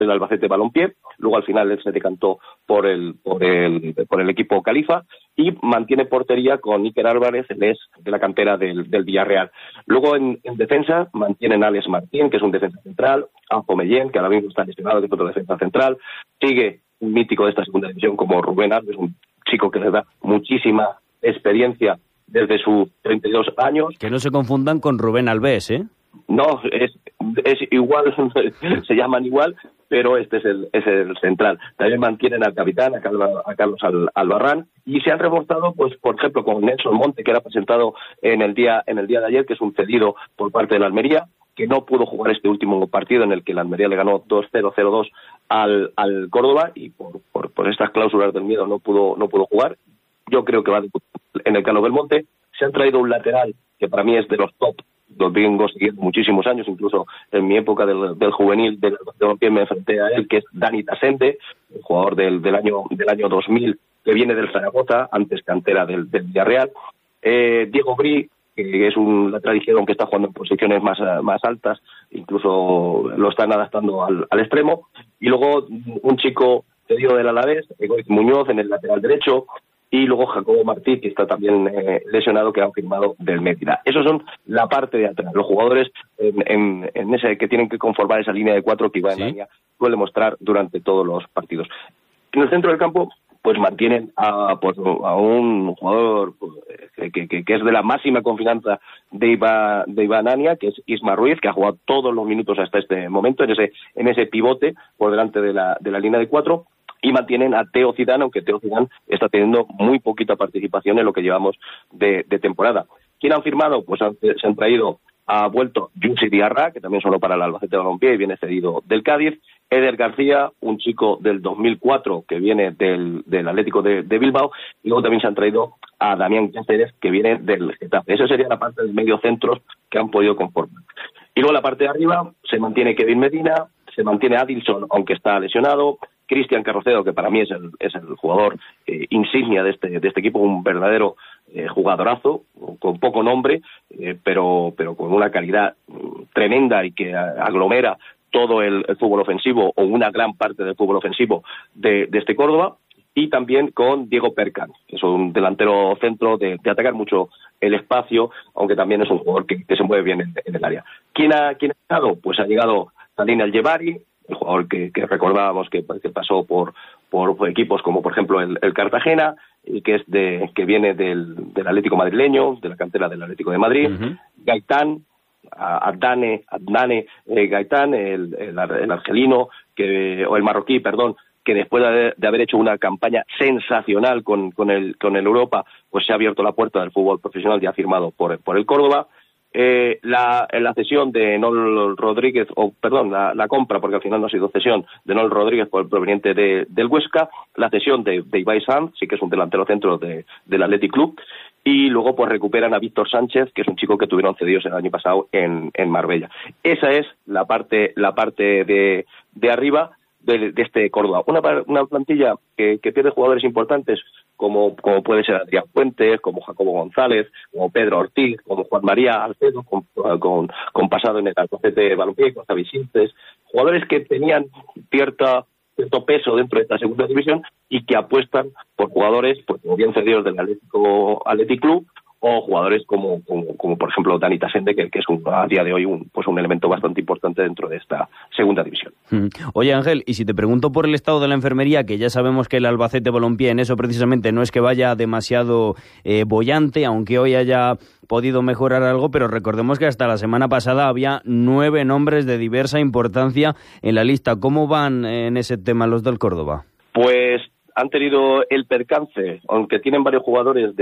el Albacete Balompié. Luego al final él se decantó por el equipo Califa y mantiene portería con Iker Álvarez, el ex de la cantera del Villarreal. Luego en defensa mantienen a Alex Martín, que es un defensa central, a Pomellén, que ahora mismo está lesionado, que es otro defensa central. Sigue un mítico de esta segunda división como Rubén Alves, un chico que les da muchísima experiencia desde sus 32 años. Que no se confundan con Rubén Alves, ¿eh? No, es igual, se llaman igual, pero este es el central. También mantienen al capitán, a Carlos Albarrán, y se han remontado, pues por ejemplo, con Nelson Monte, que era presentado en el día de ayer, que es un cedido por parte de la Almería, que no pudo jugar este último partido en el que la Almería le ganó 2-0, 0-2 al Córdoba, y por estas cláusulas del miedo no pudo jugar. Yo creo que va en el Cano Belmonte. Se han traído un lateral que para mí es de los top, los vengo siguiendo muchísimos años, incluso en mi época del juvenil del Balompié me enfrenté a él, que es Dani Tasende, el jugador del año 2000, que viene del Zaragoza, antes cantera del Villarreal. Diego Bri, que es un lateral izquierdo que está jugando en posiciones más altas, incluso lo están adaptando al extremo. Y luego un chico cedido del Alavés, Egoiz Muñoz, en el lateral derecho. Y luego Jacobo Martí, que está también lesionado, que ha firmado del Mérida. Esos son la parte de atrás. Los jugadores en ese que tienen que conformar esa línea de 4 que Iván Ania suele mostrar durante todos los partidos. En el centro del campo, pues mantienen a un jugador que es de la máxima confianza de Iván Ania, que es Isma Ruiz, que ha jugado todos los minutos hasta este momento en ese pivote por delante de la línea de 4. Y mantienen a Teo Zidane, aunque Teo Zidane está teniendo muy poquita participación en lo que llevamos de temporada. ¿Quién han firmado? Pues se han traído, ha vuelto Yusi Diarra, que también sonó para el Albacete Balompié y viene cedido del Cádiz. Eder García, un chico del 2004 que viene del Atlético de Bilbao. Y luego también se han traído a Damián Cáceres, que viene del Getafe. Esa sería la parte del medio centros que han podido conformar. Y luego la parte de arriba se mantiene Kevin Medina, se mantiene Adilson, aunque está lesionado. Cristian Carrocedo, que para mí es el jugador insignia de este equipo, un verdadero jugadorazo, con poco nombre, pero con una calidad tremenda y que aglomera todo el fútbol ofensivo, o una gran parte del fútbol ofensivo de este Córdoba. Y también con Diego Percan, que es un delantero centro de atacar mucho el espacio, aunque también es un jugador que se mueve bien en el área. ¿Quién ha llegado? Pues ha llegado Salim El Jebari, el jugador que recordábamos que pasó por equipos como por ejemplo el Cartagena, y que viene del Atlético madrileño, de la cantera del Atlético de Madrid. Uh-huh. Gaitán, Adnane Gaitán, el argelino, o el marroquí, perdón, que después de haber hecho una campaña sensacional con el Europa, pues se ha abierto la puerta del fútbol profesional y ha firmado por el Córdoba. La cesión de Nol Rodríguez, la compra, porque al final no ha sido cesión, de Nol Rodríguez proveniente del Huesca, la cesión de Ibai Sanz, sí que es un delantero centro del Athletic Club, y luego pues recuperan a Víctor Sánchez, que es un chico que tuvieron cedidos el año pasado en Marbella. Esa es la parte de arriba de este Córdoba. Una plantilla que pierde jugadores importantes como puede ser Adrián Fuentes, como Jacobo González, como Pedro Ortiz, como Juan María Alcedo, con pasado en el Albacete Balompié, con Xavi Sintez, jugadores que tenían cierto peso dentro de esta segunda división y que apuestan por jugadores pues como bien cedidos del Athletic Club, o jugadores como por ejemplo Dani Tasende, que es a día de hoy un elemento bastante importante dentro de esta segunda división. Oye, Ángel, y si te pregunto por el estado de la enfermería, que ya sabemos que el Albacete Balompié en eso precisamente no es que vaya demasiado boyante, aunque hoy haya podido mejorar algo, pero recordemos que hasta la semana pasada había 9 nombres de diversa importancia en la lista. ¿Cómo van en ese tema los del Córdoba? Pues han tenido el percance, aunque tienen varios jugadores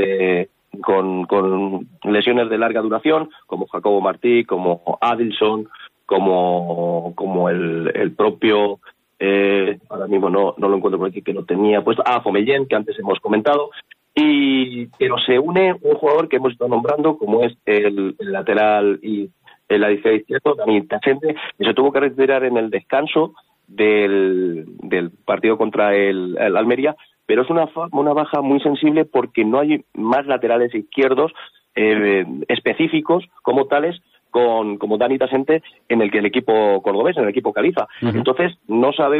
con lesiones de larga duración, como Jacobo Martí, como Adilson, como el propio, ahora mismo no lo encuentro por aquí, que lo tenía puesto, Fomellén, que antes hemos comentado, pero se une un jugador que hemos estado nombrando, como es el lateral y el lateral izquierdo, Dani Tasende, que se tuvo que retirar en el descanso del partido contra el Almería, pero es una baja muy sensible porque no hay más laterales izquierdos específicos como tales como Dani Tasente en el equipo cordobés, en el equipo Caliza. Entonces, no sabemos